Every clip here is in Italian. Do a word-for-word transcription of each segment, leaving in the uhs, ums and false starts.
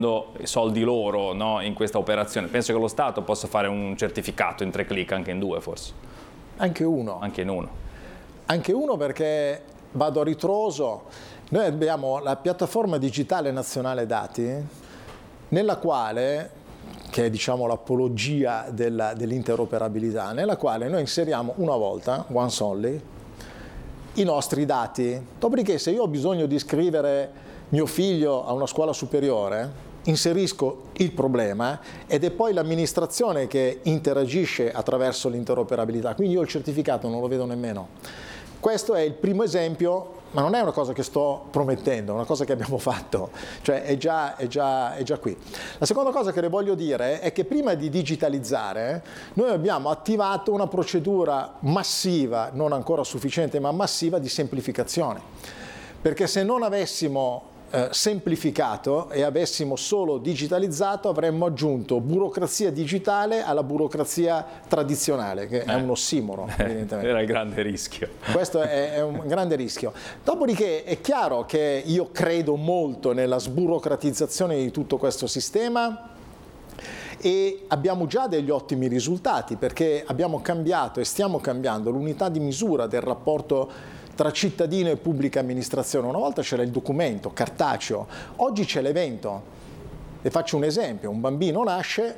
soldi loro, no, in questa operazione. Penso che lo Stato possa fare un certificato in tre clic, anche in due forse. Anche uno. Anche in uno. Anche uno perché vado a ritroso. Noi abbiamo la piattaforma digitale nazionale dati, nella quale, che è diciamo l'apologia dell'interoperabilità, nella quale noi inseriamo una volta, once only, i nostri dati. Dopodiché se io ho bisogno di iscrivere mio figlio a una scuola superiore, inserisco il problema ed è poi l'amministrazione che interagisce attraverso l'interoperabilità, quindi io il certificato non lo vedo nemmeno. Questo è il primo esempio, ma non è una cosa che sto promettendo, è una cosa che abbiamo fatto, cioè è già, è già, è già qui. La seconda cosa che le voglio dire è che prima di digitalizzare noi abbiamo attivato una procedura massiva, non ancora sufficiente ma massiva, di semplificazione, perché se non avessimo Eh, semplificato e avessimo solo digitalizzato avremmo aggiunto burocrazia digitale alla burocrazia tradizionale, che è eh, un ossimoro evidentemente. Era il grande rischio. Questo è, è un grande rischio. Dopodiché è chiaro che io credo molto nella sburocratizzazione di tutto questo sistema e abbiamo già degli ottimi risultati, perché abbiamo cambiato e stiamo cambiando l'unità di misura del rapporto tra cittadino e pubblica amministrazione. Una volta c'era il documento cartaceo, oggi c'è l'evento. Le faccio un esempio: un bambino nasce,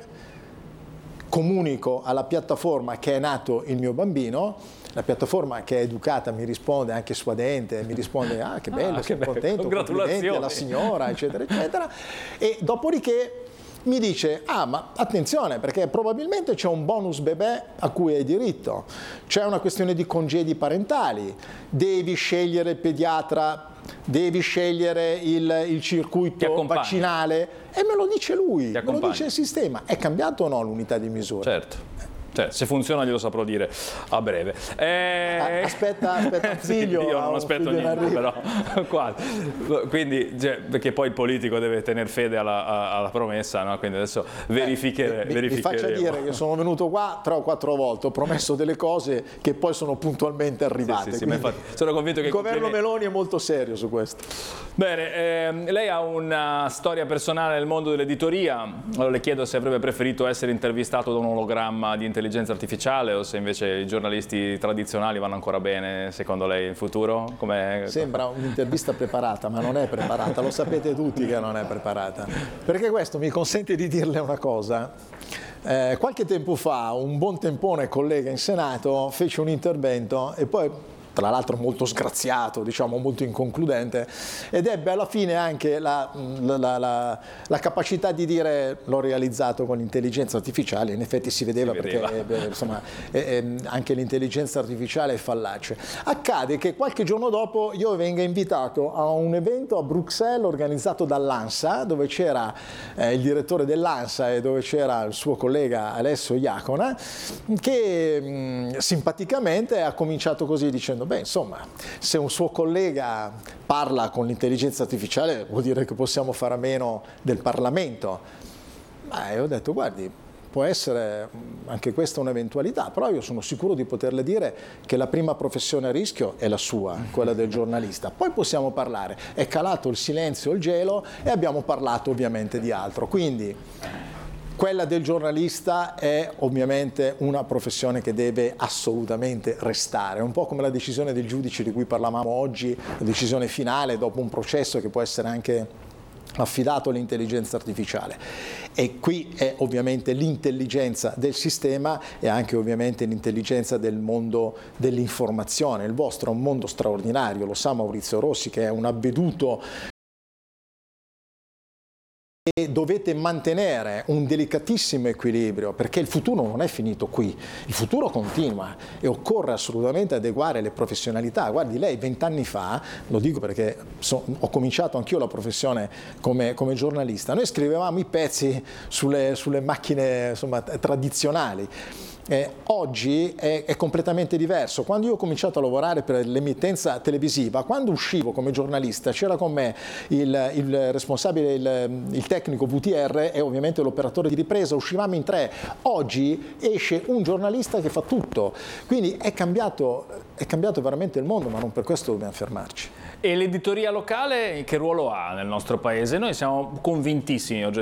comunico alla piattaforma che è nato il mio bambino, la piattaforma che è educata mi risponde anche suadente, mi risponde ah che bello, ah, sono che contento, complimenti alla signora, eccetera, eccetera, e dopodiché mi dice, ah ma attenzione perché probabilmente c'è un bonus bebè a cui hai diritto, c'è una questione di congedi parentali, devi scegliere il pediatra, devi scegliere il, il circuito vaccinale, e me lo dice lui, me lo dice il sistema. È cambiato o no l'unità di misura? Certo. Cioè, se funziona glielo saprò dire a breve. Eh... Aspetta, aspetta un figlio. Sì, io non aspetto niente, però quasi. Quindi, cioè, perché poi il politico deve tenere fede alla, alla promessa, no? Quindi adesso verifichere, eh, mi, verificheremo. Mi faccia dire che sono venuto qua tre o quattro volte, ho promesso delle cose che poi sono puntualmente arrivate. Sì, sì, sì, infatti, sono convinto che il governo Meloni è molto serio su questo. Bene, ehm, lei ha una storia personale nel mondo dell'editoria, allora le chiedo se avrebbe preferito essere intervistato da un ologramma di intelligenza artificiale o se invece i giornalisti tradizionali vanno ancora bene, secondo lei, in futuro? Com'è? Sembra un'intervista preparata, ma non è preparata, lo sapete tutti che non è preparata, perché questo mi consente di dirle una cosa. Eh, qualche tempo fa un buon tempone collega in Senato fece un intervento e poi, tra l'altro molto sgraziato, diciamo molto inconcludente, ed ebbe alla fine anche la, la, la, la capacità di dire l'ho realizzato con l'intelligenza artificiale. In effetti si vedeva, si vedeva. perché beh, insomma, eh, eh, anche l'intelligenza artificiale è fallace. Accade che qualche giorno dopo io venga invitato a un evento a Bruxelles organizzato dall'ANSA, dove c'era eh, il direttore dell'ANSA e dove c'era il suo collega Alessio Iacona, che mh, simpaticamente ha cominciato così dicendo: beh, insomma, se un suo collega parla con l'intelligenza artificiale vuol dire che possiamo fare a meno del Parlamento. Ma io ho detto, guardi, può essere anche questa un'eventualità, però io sono sicuro di poterle dire che la prima professione a rischio è la sua, quella del giornalista. Poi possiamo parlare. È calato il silenzio, il gelo, e abbiamo parlato ovviamente di altro. Quindi quella del giornalista è ovviamente una professione che deve assolutamente restare, un po' come la decisione del giudice di cui parlavamo oggi, la decisione finale dopo un processo che può essere anche affidato all'intelligenza artificiale. E qui è ovviamente l'intelligenza del sistema e anche ovviamente l'intelligenza del mondo dell'informazione. Il vostro è un mondo straordinario, lo sa Maurizio Rossi, che è un avveduto, e dovete mantenere un delicatissimo equilibrio, perché il futuro non è finito qui, il futuro continua e occorre assolutamente adeguare le professionalità. Guardi, lei vent'anni fa, lo dico perché so, ho cominciato anch'io la professione come, come giornalista, noi scrivevamo i pezzi sulle, sulle macchine insomma, tradizionali. Eh, oggi è, è completamente diverso. Quando io ho cominciato a lavorare per l'emittenza televisiva, quando uscivo come giornalista c'era con me il, il responsabile, il, il tecnico V T R e ovviamente l'operatore di ripresa, uscivamo in tre. Oggi esce un giornalista che fa tutto, quindi è cambiato, è cambiato veramente il mondo, ma non per questo dobbiamo fermarci. E l'editoria locale che ruolo ha nel nostro paese? Noi siamo convintissimi oggi